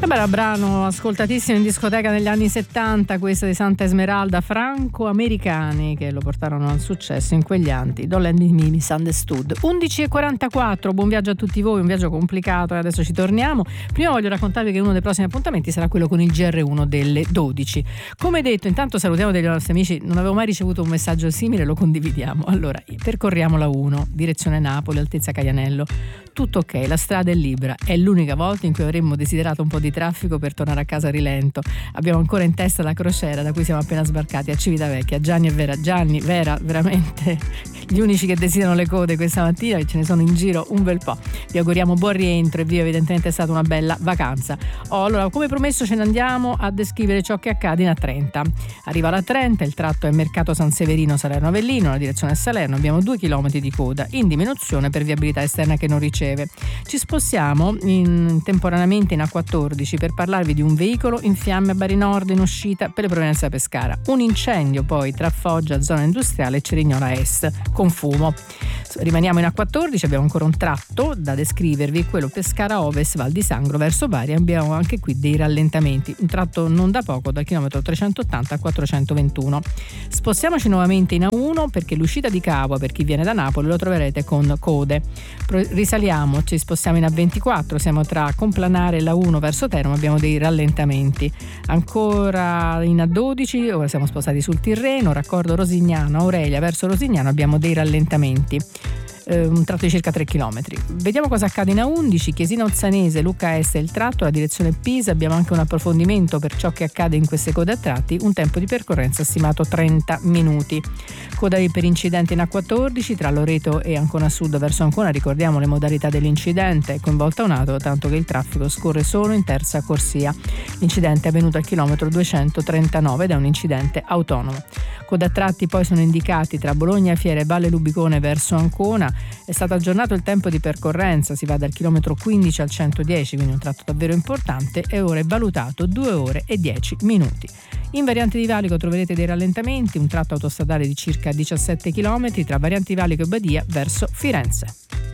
Beh, brano ascoltatissimo in discoteca negli anni 70, questa di Santa Esmeralda, franco-americani che lo portarono al successo in quegli anni. Don't Let Me Misunderstood. 11:44, buon viaggio a tutti voi, un viaggio complicato e adesso ci torniamo. Prima voglio raccontarvi che uno dei prossimi appuntamenti sarà quello con il GR1 delle 12. Come detto, intanto salutiamo dei nostri amici, non avevo mai ricevuto un messaggio simile, lo condividiamo. Allora, percorriamo la 1, direzione Napoli, altezza Caianello. Tutto ok, la strada è libera, è l'unica volta in cui avremmo desiderato un po' di traffico per tornare a casa a rilento. Abbiamo ancora in testa la crociera da cui siamo appena sbarcati a Civitavecchia. Gianni e Vera, Gianni, Vera, veramente gli unici che desiderano le code questa mattina, che ce ne sono in giro un bel po'. Vi auguriamo buon rientro e via, evidentemente è stata una bella vacanza. Allora, come promesso ce ne andiamo a descrivere ciò che accade in A30. Arriva la 30, il tratto è Mercato San Severino Salerno Avellino, la direzione è Salerno, abbiamo 2 chilometri di coda in diminuzione per viabilità esterna che non riceve. Ci spostiamo temporaneamente in A14 per parlarvi di un veicolo in fiamme a Bari Nord in uscita per le provenienze da Pescara. Un incendio poi tra Foggia, zona industriale, e Cerignola Est con fumo. Rimaniamo in A14, abbiamo ancora un tratto da descrivervi, quello Pescara Ovest, Val di Sangro verso Bari. Abbiamo anche qui dei rallentamenti, un tratto non da poco dal chilometro 380 a 421. Spostiamoci nuovamente in A1 perché l'uscita di Capua per chi viene da Napoli lo troverete con code. Risaliamo, ci spostiamo in A24, siamo tra Complanare e la 1 verso Teramo, abbiamo dei rallentamenti. Ancora in A12, ora siamo spostati sul Tirreno, raccordo Rosignano, Aurelia verso Rosignano, abbiamo dei rallentamenti. Un tratto di circa 3 km. Vediamo cosa accade in A11, Chiesina Ozzanese, Lucca Est e il tratto, la direzione Pisa, abbiamo anche un approfondimento per ciò che accade in queste code a tratti, un tempo di percorrenza stimato 30 minuti. Coda per incidente in A14 tra Loreto e Ancona Sud verso Ancona, ricordiamo le modalità dell'incidente, è coinvolta un'auto tanto che il traffico scorre solo in terza corsia. L'incidente è avvenuto al chilometro 239 ed è un incidente autonomo. Coda a tratti poi sono indicati tra Bologna Fiere e Valle Lubicone verso Ancona. È stato aggiornato il tempo di percorrenza, si va dal chilometro 15 al 110, quindi un tratto davvero importante, e ora è valutato 2 ore e 10 minuti. In Variante di Valico troverete dei rallentamenti, un tratto autostradale di circa 17 km tra Variante di Valico e Badia verso Firenze.